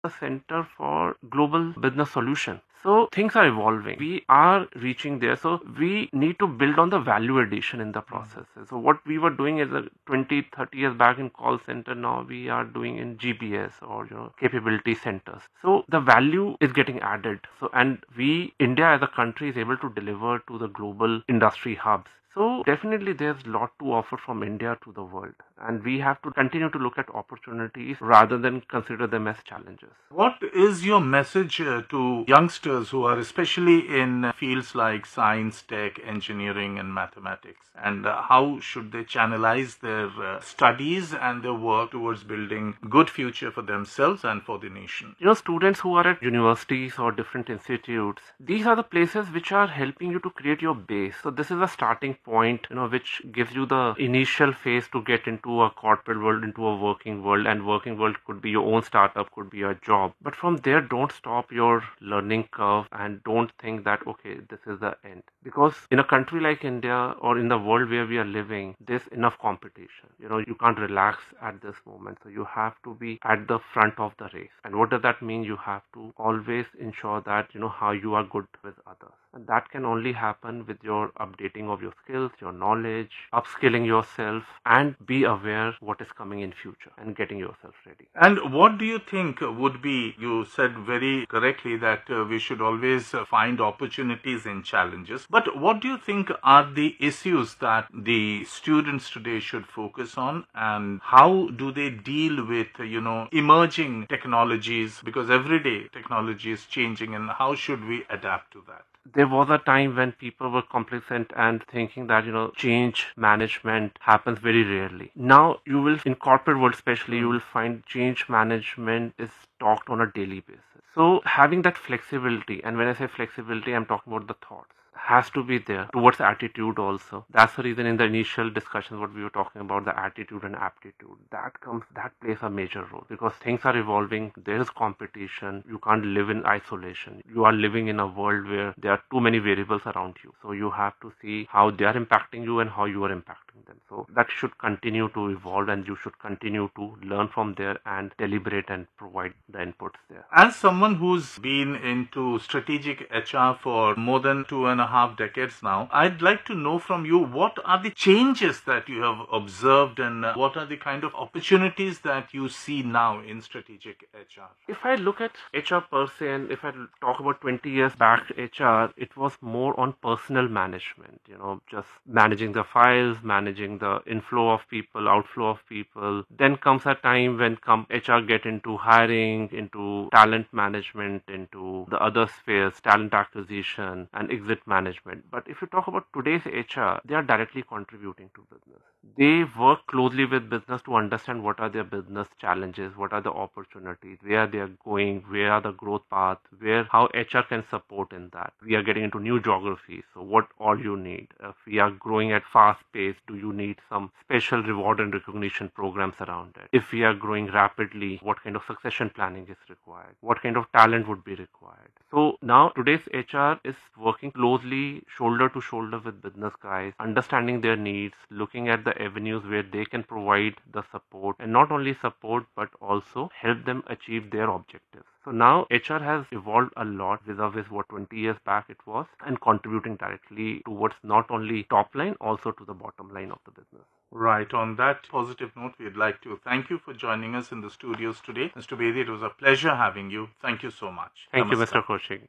a center for global business solution. So things are evolving. We are reaching there. So we need to build on the value addition in the process. So what we were doing is 20, 30 years back in call center, now we are doing in GBS or capability centers. So the value is getting added. So and India as a country is able to deliver to the global industry hubs. So definitely there's a lot to offer from India to the world, and we have to continue to look at opportunities rather than consider them as challenges. What is your message to youngsters who are especially in fields like science, tech, engineering, and mathematics? And how should they channelize their studies and their work towards building good future for themselves and for the nation? Students who are at universities or different institutes, these are the places which are helping you to create your base. So this is a starting point, which gives you the initial phase to get into a corporate world, into a working world, and working world could be your own startup, could be your job. But from there, don't stop your learning curve and don't think that, okay, this is the end. Because in a country like India or in the world where we are living, there's enough competition. You can't relax at this moment. So you have to be at the front of the race. And what does that mean? You have to always ensure that, how you are good with others. And that can only happen with your updating of your skills, your knowledge, upskilling yourself, and be aware what is coming in future and getting yourself ready. And what do you think would be, you said very correctly that we should always find opportunities in challenges. But what do you think are the issues that the students today should focus on, and how do they deal with, emerging technologies? Because every day technology is changing, and how should we adapt to that? There was a time when people were complacent and thinking that, change management happens very rarely. Now you will, in corporate world especially, you will find change management is talked on a daily basis. So having that flexibility, and when I say flexibility, I'm talking about the thoughts, has to be there towards attitude also. That's the reason in the initial discussions what we were talking about, the attitude and aptitude, that plays a major role, because things are evolving, there is competition, you can't live in isolation. You are living in a world where there are too many variables around you. So you have to see how they are impacting you and how you are impacting them. So that should continue to evolve, and you should continue to learn from there and deliberate and provide the inputs there. As someone who's been into strategic HR for more than 2.5 decades now, I'd like to know from you, what are the changes that you have observed, and what are the kind of opportunities that you see now in strategic HR? If I look at HR per se, and if I talk about 20 years back HR, it was more on personal management, just managing the files, managing the inflow of people, outflow of people. Then comes a time when HR get into hiring, into talent management, into the other spheres, talent acquisition and exit management. But if you talk about today's HR, they are directly contributing to business. They work closely with business to understand what are their business challenges, what are the opportunities, where they are going, where are the growth paths, how HR can support in that. We are getting into new geographies, so what all you need. If we are growing at fast pace, do you need some special reward and recognition programs around it? If we are growing rapidly, what kind of succession planning is required? What kind of talent would be required? So now today's HR is working closely, shoulder to shoulder with business guys, understanding their needs, looking at the avenues where they can provide the support, and not only support but also help them achieve their objectives. So now HR has evolved a lot vis-a-vis what 20 years back it was, and contributing directly towards not only top line, also to the bottom line of the business. Right. On that positive note, we'd like to thank you for joining us in the studios today. Mr. Bedi, it was a pleasure having you. Thank you so much. Thank Namaskar. you, Mr. Kaushik.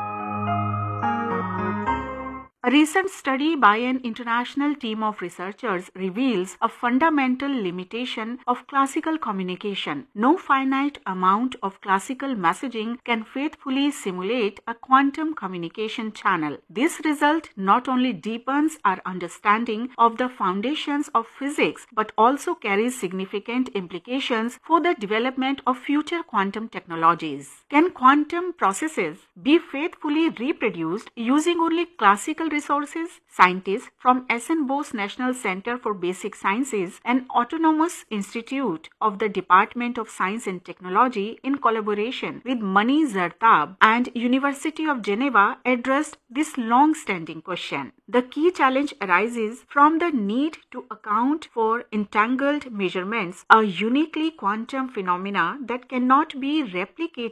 A recent study by an international team of researchers reveals a fundamental limitation of classical communication. No finite amount of classical messaging can faithfully simulate a quantum communication channel. This result not only deepens our understanding of the foundations of physics, but also carries significant implications for the development of future quantum technologies. Can quantum processes be faithfully reproduced using only classical resources, scientists from S.N. Bose National Center for Basic Sciences, an autonomous institute of the Department of Science and Technology, in collaboration with Mani Zartab and University of Geneva, addressed this long-standing question. The key challenge arises from the need to account for entangled measurements, a uniquely quantum phenomena that cannot be replicated